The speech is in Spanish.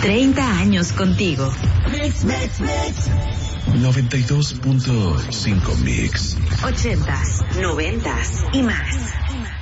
30 años contigo. Mix, mix, mix. 92.5 Mix. 80s, 90s y más.